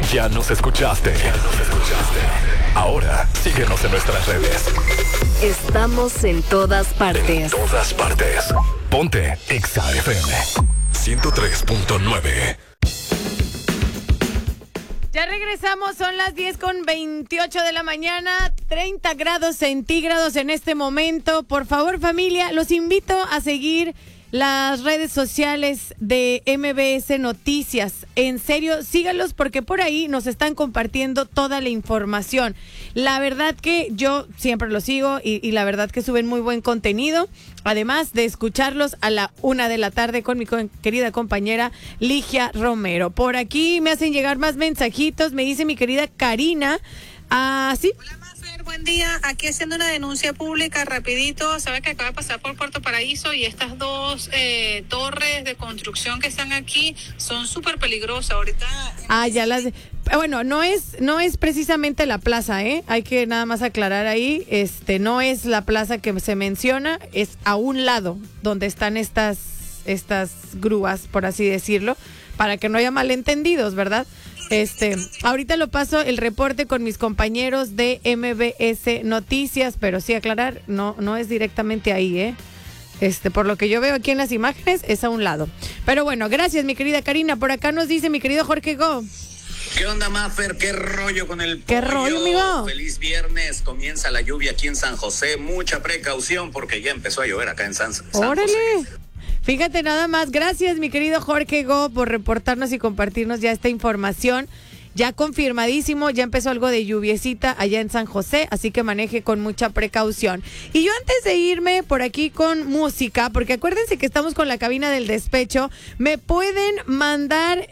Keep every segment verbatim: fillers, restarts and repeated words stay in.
Ya nos escuchaste. Ya nos escuchaste. Ahora, síguenos en nuestras redes. Estamos en todas partes. En todas partes. Ponte Exa F M ciento tres punto nueve. Ya regresamos, son las diez con veintiocho de la mañana, treinta grados centígrados en este momento. Por favor, familia, los invito a seguir las redes sociales de M B S Noticias. En serio, síganlos porque por ahí nos están compartiendo toda la información. La verdad que yo siempre los sigo y, y la verdad que suben muy buen contenido. Además de escucharlos a la una de la tarde con mi co- querida compañera Ligia Romero. Por aquí me hacen llegar más mensajitos. Me dice mi querida Karina. Ah, sí. Hola, Mafer, buen día. Aquí haciendo una denuncia pública rapidito. Sabe que acaba de pasar por Puerto Paraíso y estas dos eh, torres de construcción que están aquí son súper peligrosas. Ahorita... Ah, ya las... Bueno, no es no es precisamente la plaza, ¿eh? Hay que nada más aclarar ahí. Este, no es la plaza que se menciona, es a un lado donde están estas, estas grúas, por así decirlo, para que no haya malentendidos, ¿verdad? Este, ahorita lo paso el reporte con mis compañeros de M B S Noticias, pero sí aclarar, no, no es directamente ahí, ¿eh? Este, por lo que yo veo aquí en las imágenes, es a un lado. Pero bueno, gracias, mi querida Karina. Por acá nos dice mi querido Jorge Go. ¿Qué onda, Mafer? ¿Qué rollo con el ¿Qué pollo? rollo, amigo? Feliz viernes, comienza la lluvia aquí en San José. Mucha precaución porque ya empezó a llover acá en San, San ¡Órale! José. Fíjate nada más, gracias mi querido Jorge Go por reportarnos y compartirnos ya esta información. Ya confirmadísimo, ya empezó algo de lluviecita allá en San José, así que maneje con mucha precaución. Y yo antes de irme por aquí con música, porque acuérdense que estamos con la cabina del despecho, me pueden mandar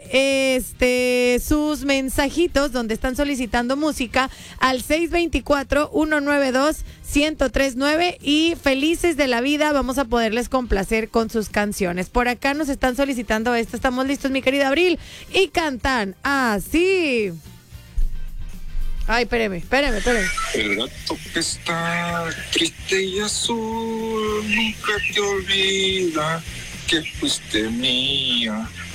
este sus mensajitos donde están solicitando música al seis dos cuatro, uno nueve dos, uno cero tres nueve y felices de la vida vamos a poderles complacer con sus canciones. Por acá nos están solicitando esto, estamos listos mi querida Abril, y cantan así. Ay, espéreme, espéreme, espéreme. El gato que está triste y azul nunca te olvida que fuiste mía.